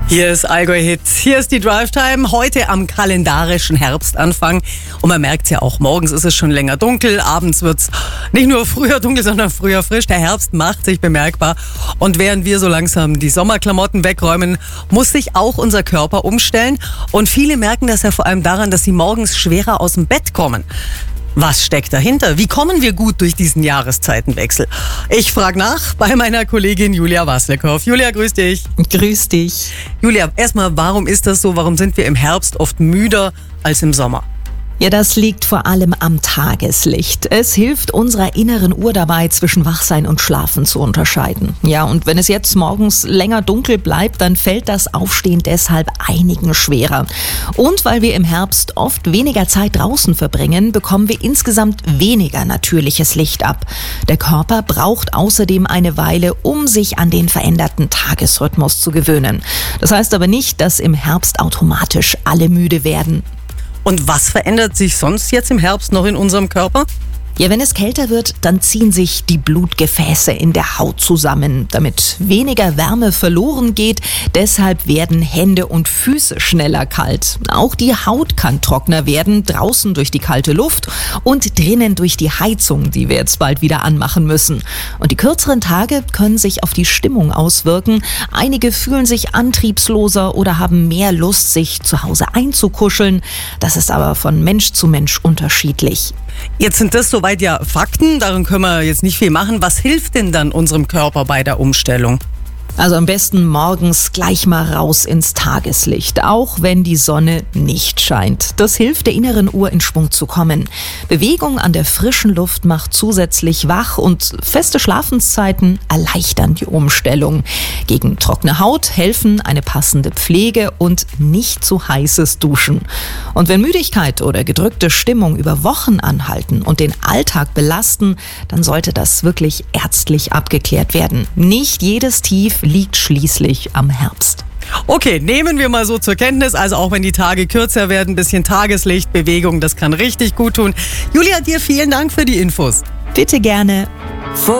Hier ist Allgäu Hits, hier ist die Drive Time, heute am kalendarischen Herbstanfang. Und man merkt es ja auch, morgens ist es schon länger dunkel, abends wird es nicht nur früher dunkel, sondern früher frisch. Der Herbst macht sich bemerkbar. Und während wir so langsam die Sommerklamotten wegräumen, muss sich auch unser Körper umstellen. Und viele merken das ja vor allem daran, dass sie morgens schwerer aus dem Bett kommen. Was steckt dahinter? Wie kommen wir gut durch diesen Jahreszeitenwechsel? Ich frage nach bei meiner Kollegin Julia Waslekow. Julia, grüß dich. Grüß dich. Julia, erstmal, warum ist das so? Warum sind wir im Herbst oft müder als im Sommer? Ja, das liegt vor allem am Tageslicht. Es hilft unserer inneren Uhr dabei, zwischen Wachsein und Schlafen zu unterscheiden. Ja, und wenn es jetzt morgens länger dunkel bleibt, dann fällt das Aufstehen deshalb einigen schwerer. Und weil wir im Herbst oft weniger Zeit draußen verbringen, bekommen wir insgesamt weniger natürliches Licht ab. Der Körper braucht außerdem eine Weile, um sich an den veränderten Tagesrhythmus zu gewöhnen. Das heißt aber nicht, dass im Herbst automatisch alle müde werden. Und was verändert sich sonst jetzt im Herbst noch in unserem Körper? Ja, wenn es kälter wird, dann ziehen sich die Blutgefäße in der Haut zusammen, damit weniger Wärme verloren geht. Deshalb werden Hände und Füße schneller kalt. Auch die Haut kann trockener werden, draußen durch die kalte Luft und drinnen durch die Heizung, die wir jetzt bald wieder anmachen müssen. Und die kürzeren Tage können sich auf die Stimmung auswirken. Einige fühlen sich antriebsloser oder haben mehr Lust, sich zu Hause einzukuscheln. Das ist aber von Mensch zu Mensch unterschiedlich. Jetzt sind das soweit ja Fakten, daran können wir jetzt nicht viel machen. Was hilft denn dann unserem Körper bei der Umstellung? Also am besten morgens gleich mal raus ins Tageslicht, auch wenn die Sonne nicht scheint. Das hilft der inneren Uhr in Schwung zu kommen. Bewegung an der frischen Luft macht zusätzlich wach und feste Schlafenszeiten erleichtern die Umstellung. Gegen trockene Haut helfen eine passende Pflege und nicht zu heißes Duschen. Und wenn Müdigkeit oder gedrückte Stimmung über Wochen anhalten und den Alltag belasten, dann sollte das wirklich ärztlich abgeklärt werden. Nicht jedes Tief liegt schließlich am Herbst. Okay, nehmen wir mal so zur Kenntnis, also auch wenn die Tage kürzer werden, ein bisschen Tageslicht, Bewegung, das kann richtig gut tun. Julia, dir vielen Dank für die Infos. Bitte gerne.